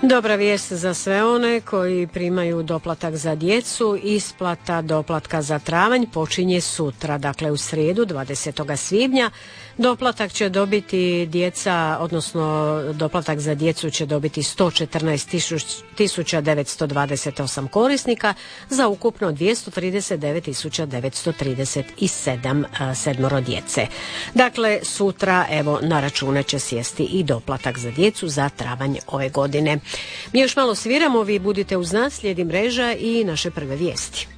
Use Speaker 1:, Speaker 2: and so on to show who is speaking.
Speaker 1: Dobra vijest za sve one koji primaju doplatak za djecu. Isplata doplatka za travanj počinje sutra, dakle u srijedu 20. svibnja. Doplatak će dobiti djeca, odnosno doplatak za djecu će dobiti 114.928 korisnika za ukupno 239.937 sedmoro djece. Dakle, sutra evo na račune će sjesti i doplatak za djecu za travanj ove godine. Mi još malo sviramo, vi budite uz nas, slijedi mreža i naše prve vijesti.